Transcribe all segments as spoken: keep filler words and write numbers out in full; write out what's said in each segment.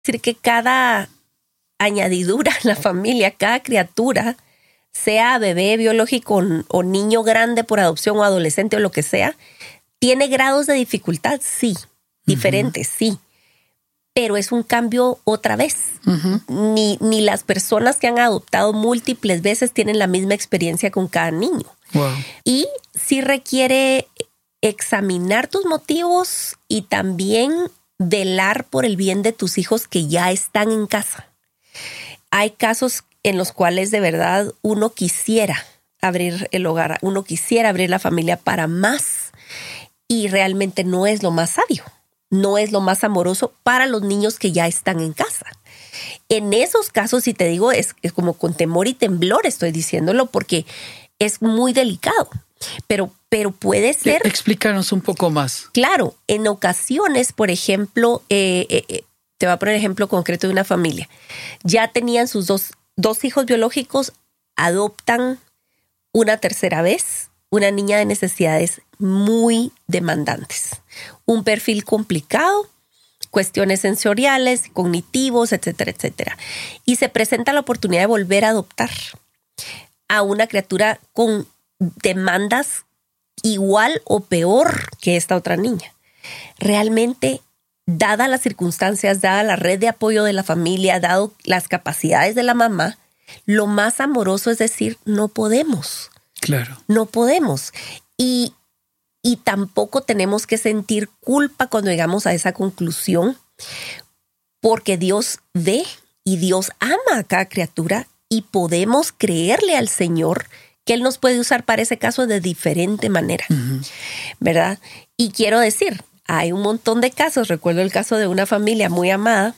decir que cada añadidura en la familia, cada criatura, sea bebé biológico o, o niño grande por adopción o adolescente o lo que sea, tiene grados de dificultad, sí, diferentes, uh-huh. sí. Pero es un cambio otra vez. Uh-huh. Ni, ni las personas que han adoptado múltiples veces tienen la misma experiencia con cada niño. Wow. Y sí requiere examinar tus motivos y también velar por el bien de tus hijos que ya están en casa. Hay casos en los cuales de verdad uno quisiera abrir el hogar, uno quisiera abrir la familia para más y realmente no es lo más sabio, no es lo más amoroso para los niños que ya están en casa. En esos casos, si te digo, es, es como con temor y temblor estoy diciéndolo porque es muy delicado, pero, pero puede ser... Explícanos un poco más. Claro, en ocasiones, por ejemplo, eh, eh, te voy a poner ejemplo concreto de una familia. Ya tenían sus dos, dos hijos biológicos, adoptan una tercera vez, una niña de necesidades muy demandantes. Un perfil complicado, cuestiones sensoriales, cognitivos, etcétera, etcétera. Y se presenta la oportunidad de volver a adoptar a una criatura con demandas igual o peor que esta otra niña. Realmente, dadas las circunstancias, dada la red de apoyo de la familia, dado las capacidades de la mamá, lo más amoroso es decir, no podemos. Claro. No podemos. Y, y tampoco tenemos que sentir culpa cuando llegamos a esa conclusión, porque Dios ve y Dios ama a cada criatura y podemos creerle al Señor que Él nos puede usar para ese caso de diferente manera, uh-huh. ¿verdad? Y quiero decir, hay un montón de casos. Recuerdo el caso de una familia muy amada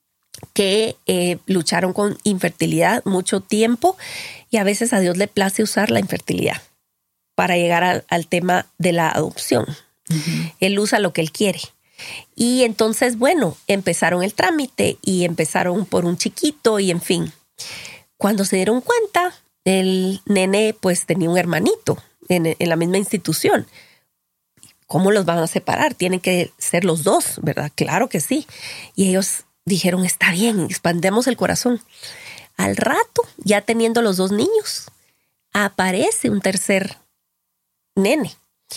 que eh, lucharon con infertilidad mucho tiempo y a veces a Dios le place usar la infertilidad para llegar al, al tema de la adopción. Uh-huh. Él usa lo que Él quiere. Y entonces, bueno, empezaron el trámite y empezaron por un chiquito y en fin. Cuando se dieron cuenta, el nene pues tenía un hermanito en, en la misma institución. ¿Cómo los van a separar? Tienen que ser los dos, ¿verdad? Claro que sí. Y ellos dijeron, está bien, expandemos el corazón. Al rato, ya teniendo los dos niños, aparece un tercer nene.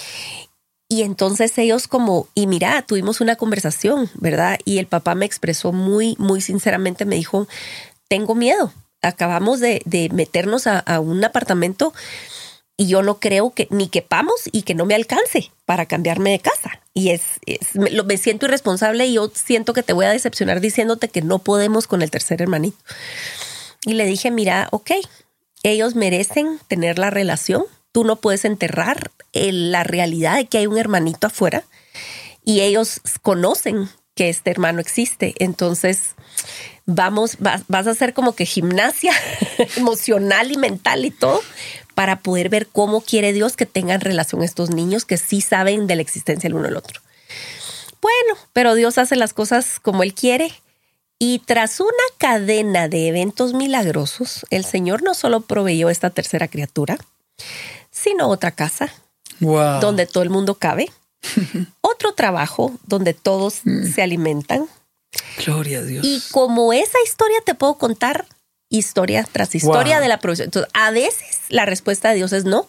Y entonces ellos como, y mira, tuvimos una conversación, ¿verdad? Y el papá me expresó muy, muy sinceramente, me dijo, tengo miedo. Acabamos de, de meternos a, a un apartamento y yo no creo que ni quepamos y que no me alcance para cambiarme de casa. Y es, es me, me siento irresponsable y yo siento que te voy a decepcionar diciéndote que no podemos con el tercer hermanito. Y le dije, mira, ok, ellos merecen tener la relación. Tú no puedes enterrar el, la realidad de que hay un hermanito afuera y ellos conocen que este hermano existe. Entonces, vamos, vas, vas a hacer como que gimnasia emocional y mental y todo para poder ver cómo quiere Dios que tengan relación estos niños que sí saben de la existencia el uno del otro. Bueno, pero Dios hace las cosas como Él quiere. Y tras una cadena de eventos milagrosos, el Señor no solo proveyó esta tercera criatura, sino otra casa, wow, donde todo el mundo cabe, otro trabajo donde todos mm. se alimentan. Gloria a Dios. Y como esa historia te puedo contar historia tras historia, wow, de la provisión. Entonces, a veces la respuesta de Dios es no.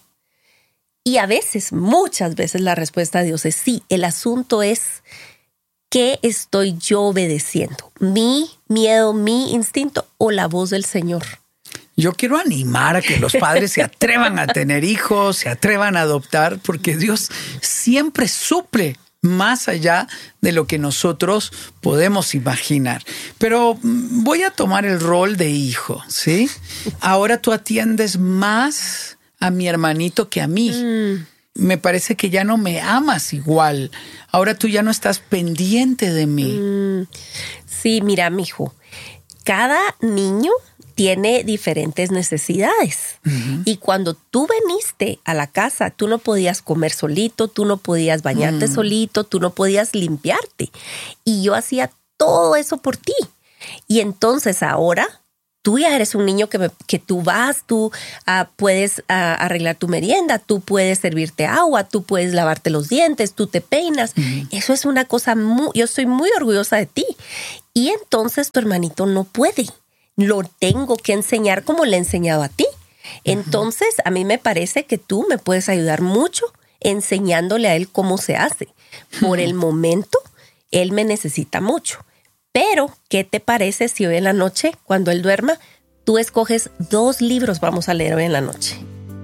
Y a veces, muchas veces la respuesta de Dios es sí. El asunto es ¿qué estoy yo obedeciendo? ¿Mi miedo, mi instinto o la voz del Señor? Yo quiero animar a que los padres se atrevan a tener hijos, se atrevan a adoptar, porque Dios siempre suple más allá de lo que nosotros podemos imaginar. Pero voy a tomar el rol de hijo, ¿sí? Ahora tú atiendes más a mi hermanito que a mí. Mm. Me parece que ya no me amas igual. Ahora tú ya no estás pendiente de mí. Mm. Sí, mira, mijo, cada niño tiene diferentes necesidades. Uh-huh. Y cuando tú viniste a la casa, tú no podías comer solito, tú no podías bañarte uh-huh. solito, tú no podías limpiarte. Y yo hacía todo eso por ti. Y entonces ahora tú ya eres un niño que, me, que tú vas, tú uh, puedes uh, arreglar tu merienda, tú puedes servirte agua, tú puedes lavarte los dientes, tú te peinas. Uh-huh. Eso es una cosa muy, yo estoy muy orgullosa de ti. Y entonces tu hermanito no puede. Lo tengo que enseñar como le he enseñado a ti. Entonces, uh-huh. a mí me parece que tú me puedes ayudar mucho enseñándole a él cómo se hace. Por uh-huh. el momento, él me necesita mucho. Pero, ¿qué te parece si hoy en la noche, cuando él duerma, tú escoges dos libros vamos a leer hoy en la noche?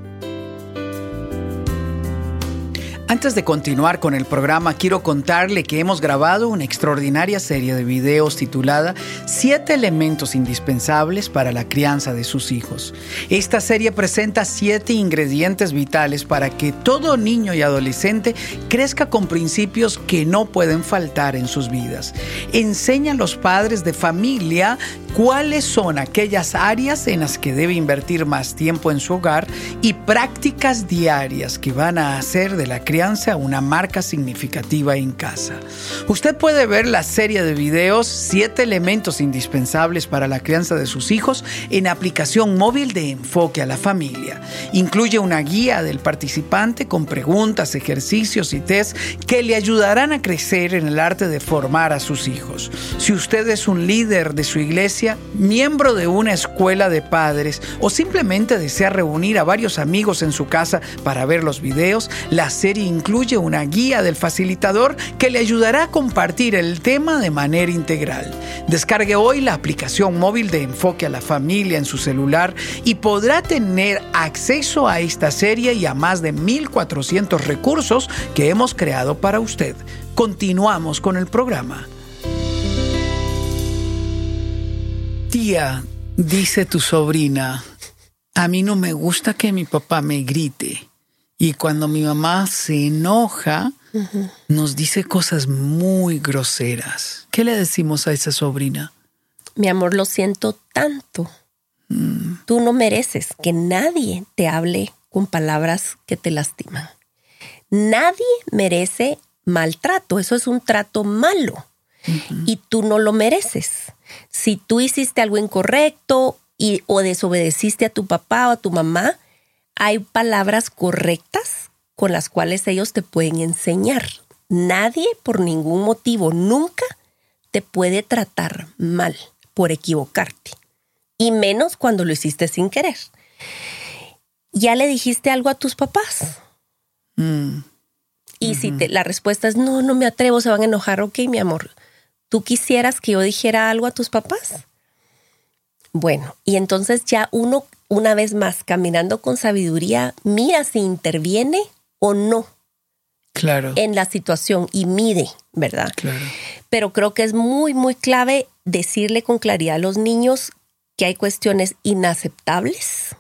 Antes de continuar con el programa, quiero contarle que hemos grabado una extraordinaria serie de videos titulada Siete elementos indispensables para la crianza de sus hijos. Esta serie presenta siete ingredientes vitales para que todo niño y adolescente crezca con principios que no pueden faltar en sus vidas. Enseña a los padres de familia cuáles son aquellas áreas en las que debe invertir más tiempo en su hogar y prácticas diarias que van a hacer de la crianza una marca significativa en casa. Usted puede ver la serie de videos Siete elementos indispensables para la crianza de sus hijos en la aplicación móvil de Enfoque a la Familia. Incluye una guía del participante con preguntas, ejercicios y test que le ayudarán a crecer en el arte de formar a sus hijos. Si usted es un líder de su iglesia, miembro de una escuela de padres o simplemente desea reunir a varios amigos en su casa para ver los videos, la serie incluye una guía del facilitador que le ayudará a compartir el tema de manera integral. Descargue hoy la aplicación móvil de Enfoque a la Familia en su celular y podrá tener acceso a esta serie y a más de mil cuatrocientos recursos que hemos creado para usted. Continuamos con el programa. Tía, dice tu sobrina, a mí no me gusta que mi papá me grite. Y cuando mi mamá se enoja, uh-huh. nos dice cosas muy groseras. ¿Qué le decimos a esa sobrina? Mi amor, lo siento tanto. Mm. Tú no mereces que nadie te hable con palabras que te lastiman. Nadie merece maltrato. Eso es un trato malo. Uh-huh. Y tú no lo mereces. Si tú hiciste algo incorrecto y, o desobedeciste a tu papá o a tu mamá, hay palabras correctas con las cuales ellos te pueden enseñar. Nadie, por ningún motivo, nunca te puede tratar mal por equivocarte. Y menos cuando lo hiciste sin querer. ¿Ya le dijiste algo a tus papás? Mm. Y uh-huh. si te, la respuesta es, no, no me atrevo, se van a enojar. Ok, mi amor, ¿tú quisieras que yo dijera algo a tus papás? Bueno, y entonces ya uno, una vez más, caminando con sabiduría, mira si interviene o no. Claro. En la situación y mide, ¿verdad? Claro. Pero creo que es muy, muy clave decirle con claridad a los niños que hay cuestiones inaceptables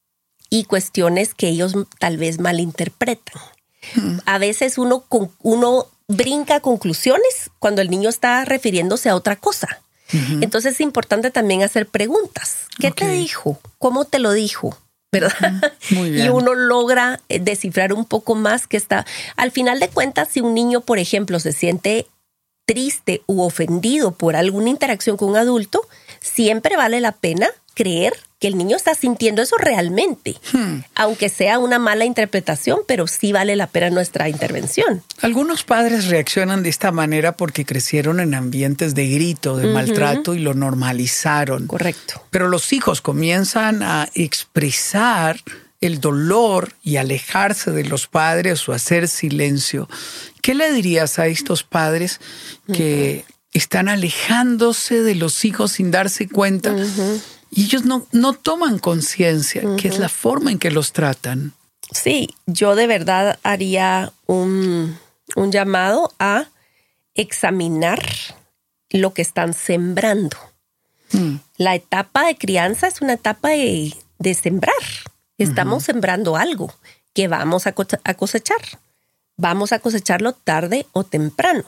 y cuestiones que ellos tal vez malinterpretan. Hmm. A veces uno, uno brinca a conclusiones cuando el niño está refiriéndose a otra cosa. Uh-huh. Entonces es importante también hacer preguntas. ¿Qué okay. te dijo? ¿Cómo te lo dijo? ¿Verdad? Uh-huh. Muy bien. Y uno logra descifrar un poco más que está. Al final de cuentas, si un niño, por ejemplo, se siente triste u ofendido por alguna interacción con un adulto, siempre vale la pena creer que el niño está sintiendo eso realmente, hmm. aunque sea una mala interpretación, pero sí vale la pena nuestra intervención. Algunos padres reaccionan de esta manera porque crecieron en ambientes de grito, de uh-huh. maltrato y lo normalizaron. Correcto. Pero los hijos comienzan a expresar el dolor y alejarse de los padres o hacer silencio. ¿Qué le dirías a estos padres que uh-huh. están alejándose de los hijos sin darse cuenta? Uh-huh. Y ellos no, no toman conciencia, uh-huh. que es la forma en que los tratan. Sí, yo de verdad haría un, un llamado a examinar lo que están sembrando. Mm. La etapa de crianza es una etapa de, de sembrar. Estamos uh-huh. sembrando algo que vamos a cosechar. Vamos a cosecharlo tarde o temprano.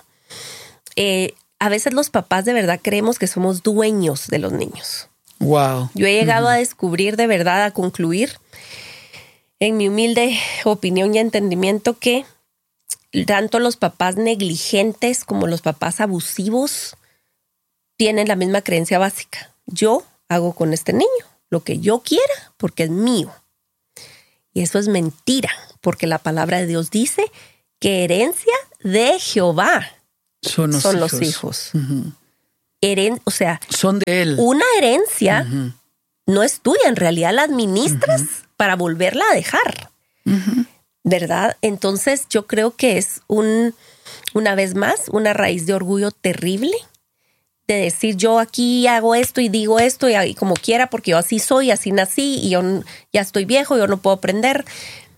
Eh, a veces los papás de verdad creemos que somos dueños de los niños. Wow. Yo he llegado uh-huh. a descubrir de verdad, a concluir, en mi humilde opinión y entendimiento, que tanto los papás negligentes como los papás abusivos tienen la misma creencia básica. Yo hago con este niño, lo que yo quiera, porque es mío. Y eso es mentira, porque la palabra de Dios dice que herencia de Jehová son los son hijos. Los hijos. Uh-huh. Heren- o sea, son de él. Una herencia uh-huh. no es tuya, en realidad la administras uh-huh. para volverla a dejar. Uh-huh. ¿Verdad? Entonces yo creo que es un, una vez más, una raíz de orgullo terrible, de decir yo aquí hago esto y digo esto y, y como quiera porque yo así soy, así nací y yo ya estoy viejo, yo no puedo aprender,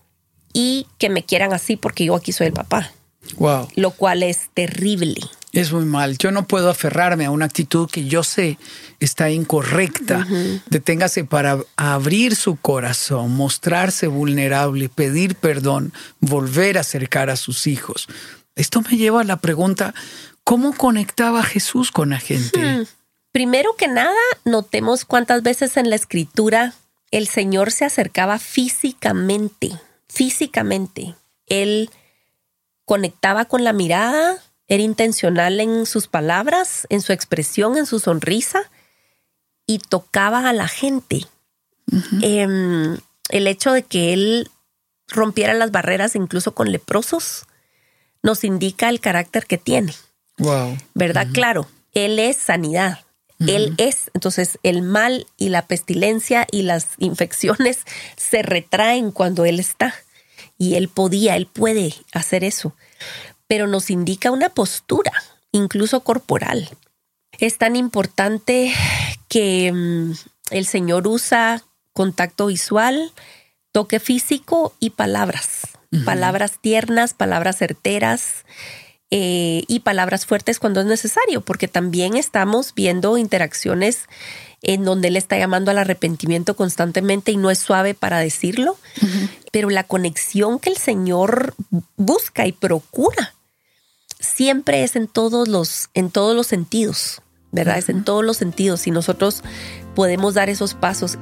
y que me quieran así porque yo aquí soy el papá. Wow. Lo cual es terrible. Es muy mal. Yo no puedo aferrarme a una actitud que yo sé está incorrecta. Uh-huh. Deténgase para abrir su corazón, mostrarse vulnerable, pedir perdón, volver a acercar a sus hijos. Esto me lleva a la pregunta, ¿cómo conectaba Jesús con la gente? Hmm. Primero que nada, notemos cuántas veces en la Escritura el Señor se acercaba físicamente, físicamente. Él conectaba con la mirada, era intencional en sus palabras, en su expresión, en su sonrisa, y tocaba a la gente. Uh-huh. Eh, el hecho de que él rompiera las barreras incluso con leprosos nos indica el carácter que tiene. Wow. ¿Verdad? Uh-huh. Claro, él es sanidad. Uh-huh. Él es, entonces el mal y la pestilencia y las infecciones se retraen cuando él está. Y él podía, él puede hacer eso. Pero nos indica una postura, incluso corporal. Es tan importante que um, el Señor usa contacto visual, toque físico y palabras. Uh-huh. Palabras tiernas, palabras certeras eh, y palabras fuertes cuando es necesario, porque también estamos viendo interacciones en donde él está llamando al arrepentimiento constantemente y no es suave para decirlo, uh-huh. pero la conexión que el Señor busca y procura siempre es en todos los, en todos los sentidos, ¿verdad? Uh-huh. Es en todos los sentidos y nosotros podemos dar esos pasos.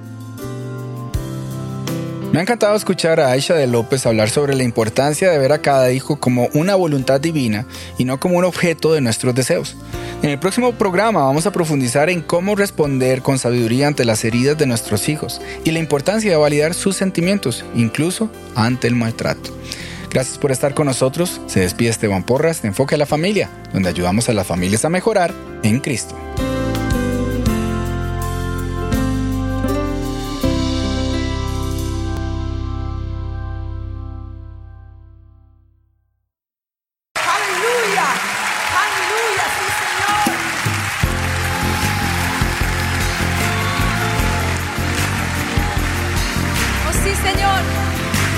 Me ha encantado escuchar a Aisha de López hablar sobre la importancia de ver a cada hijo como una voluntad divina y no como un objeto de nuestros deseos. En el próximo programa vamos a profundizar en cómo responder con sabiduría ante las heridas de nuestros hijos y la importancia de validar sus sentimientos, incluso ante el maltrato. Gracias por estar con nosotros. Se despide Esteban Porras de Enfoque a la Familia, donde ayudamos a las familias a mejorar en Cristo.